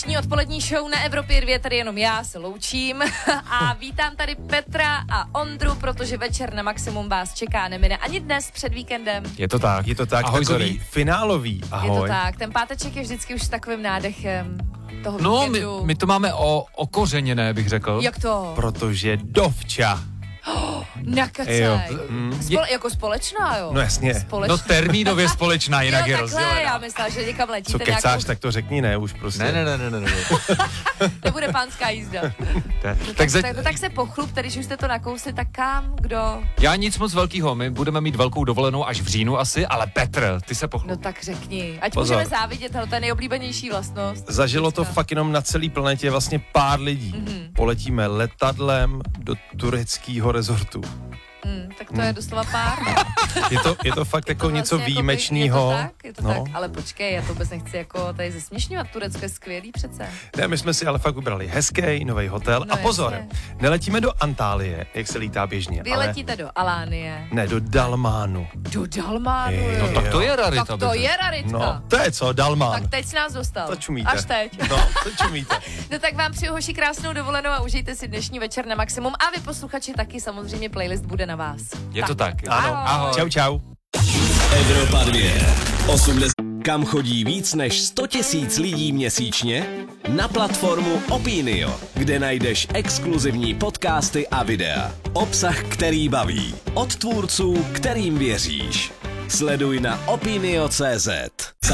Dnešní odpolední show na Evropě 2, tady jenom já se loučím a vítám tady Petra a Ondru, protože večer na maximum vás čeká, nemine ani dnes před víkendem. Je to tak. Ahoj, takový finálový, ahoj. Je to tak, ten páteček je vždycky už s takovým nádechem toho No, víkendu. my to máme okořeněné, bych řekl. Jak to? Protože dovča. Nakacej. Jako společná, jo? No jasně. Společná. No termínově společná, jinak je takhle, rozdělená. já myslela, že někam letíte Co kecáš, nějakou... tak to řekni, ne, už prostě. Ne. Nebude pánská jízda. Tak se pochlup, když už jste to nakousli, tak kam, kdo? Já nic moc velkýho, my budeme mít velkou dovolenou až v říjnu asi, ale Petr, ty se pochlup. No tak řekni, ať Pozor. můžeme závidět, to je nejoblíbenější vlastnost. Zažilo to Vždycka. fakt jenom na celé planetě vlastně pár lidí. Poletíme letadlem do tureckého rezortu. Tak to je doslova pár. Je to fakt jako To něco vlastně výjimečného. Je to tak, ale počkej, já to vůbec nechci jako tady zesměšňovat, Turecko je skvělý přece. Ne, my jsme si ale fakt vybrali hezký nový hotel. No A pozor, jasně. neletíme do Antálie, jak se lítá běžně. Vy letíte do Alánie. Ne, do Dalmánu. Do Dalmánu, Jo. jo. Tak to je rarita. Tak to Petr. je raritka. No, to je co, Dalmán. Tak teď jsi nás dostal. To čumíte. Až teď. No, to čumíte. No tak vám přeju hoši krásnou dovolenou a užijte si dnešní večer na maximum. A vy posluchači taky, samozřejmě playlist bude na vás. Je to tak. Ano, Ahoj. čau. Evropa 2. 80. Kam chodí víc než 100 000 lidí měsíčně? Na platformu Opinio, kde najdeš exkluzivní podcasty a videa. Obsah, který baví. Od tvůrců, kterým věříš. Sleduj na opinio.cz.